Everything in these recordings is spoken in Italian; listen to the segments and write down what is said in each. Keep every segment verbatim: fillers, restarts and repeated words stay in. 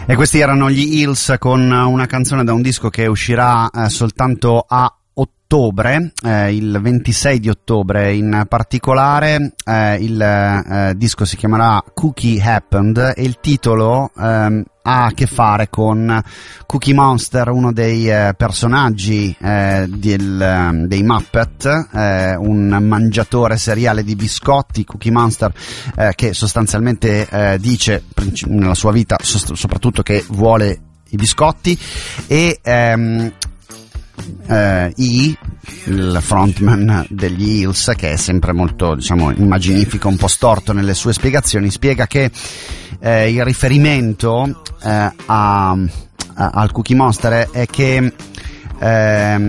E questi erano gli Hills con una canzone da un disco che uscirà eh, soltanto a ottobre, eh, il ventisei di ottobre in particolare. Eh, il eh, disco si chiamerà Cookie Happened e il titolo eh, ha a che fare con Cookie Monster, uno dei eh, personaggi eh, del, dei Muppet, eh, un mangiatore seriale di biscotti. Cookie Monster eh, che sostanzialmente eh, dice nella sua vita sost- soprattutto che vuole i biscotti, e ehm, Uh, E, il frontman degli Hills, che è sempre molto, diciamo, immaginifico, un po' storto nelle sue spiegazioni, spiega che eh, il riferimento eh, a, a, al Cookie Monster è che eh,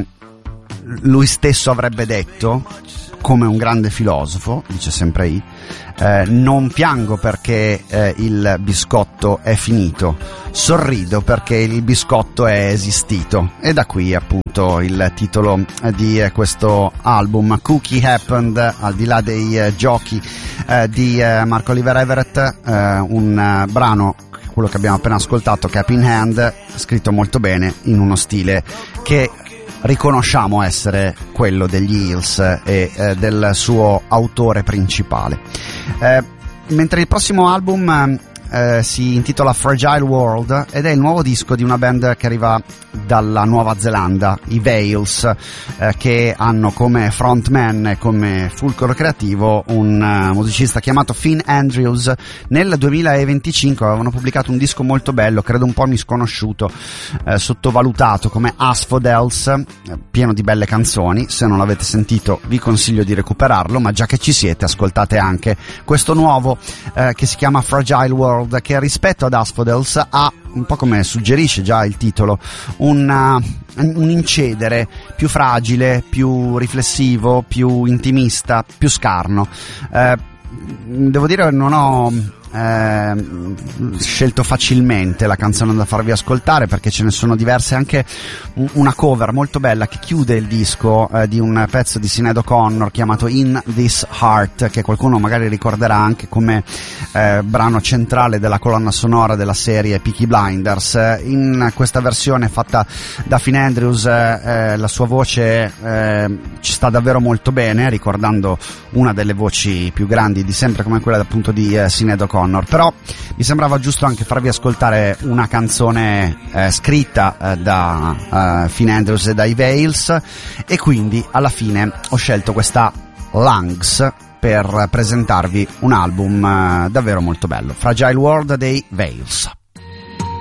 lui stesso avrebbe detto, come un grande filosofo, dice sempre E, eh, non piango perché eh, il biscotto è finito, sorrido perché il biscotto è esistito. E da qui appunto il titolo di eh, questo album, Cookie Happened, al di là dei eh, giochi eh, di eh, Mark Oliver Everett, eh, un eh, brano, quello che abbiamo appena ascoltato, Cap in Hand, scritto molto bene in uno stile che riconosciamo essere quello degli Hills e eh, del suo autore principale. Eh, mentre il prossimo album eh, si intitola Fragile World ed è il nuovo disco di una band che arriva dalla Nuova Zelanda, i Veils, eh, che hanno come frontman e come fulcro creativo un uh, musicista chiamato Finn Andrews. Nel duemilaventicinque avevano pubblicato un disco molto bello, credo un po' misconosciuto, eh, sottovalutato, come Asphodels, eh, pieno di belle canzoni. Se non l'avete sentito vi consiglio di recuperarlo, ma già che ci siete ascoltate anche questo nuovo eh, che si chiama Fragile World, che rispetto ad Asphodels ha, un po' come suggerisce già il titolo, un, un incedere più fragile, più riflessivo, più intimista, più scarno. Eh, devo dire che non ho eh, scelto facilmente la canzone da farvi ascoltare, perché ce ne sono diverse, anche una cover molto bella che chiude il disco eh, di un pezzo di Sinéad O'Connor chiamato In This Heart, che qualcuno magari ricorderà anche come eh, brano centrale della colonna sonora della serie Peaky Blinders. In questa versione fatta da Finn Andrews eh, la sua voce eh, ci sta davvero molto bene, ricordando una delle voci più grandi di sempre come quella appunto di eh, Sinéad O'Connor. Però mi sembrava giusto anche farvi ascoltare una canzone eh, scritta eh, da eh, Finn Andrews e dai Veils, e quindi alla fine ho scelto questa Lungs per presentarvi un album eh, davvero molto bello, Fragile World dei Veils.